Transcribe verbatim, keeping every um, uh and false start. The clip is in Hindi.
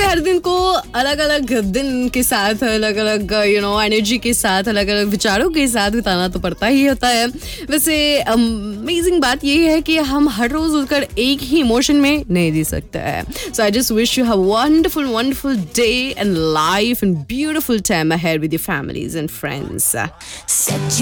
वैसे हर दिन को अलग अलग दिन के साथ, अलग अलग यू नो एनर्जी के साथ, अलग अलग विचारों के साथ बिताना तो पड़ता ही होता है। वैसे अमेजिंग बात ये है कि हम हर रोज उठकर एक ही इमोशन में नहीं जी सकते हैं। सो I just wish you have wonderful wonderful day and life and beautiful time ahead with your families and friends.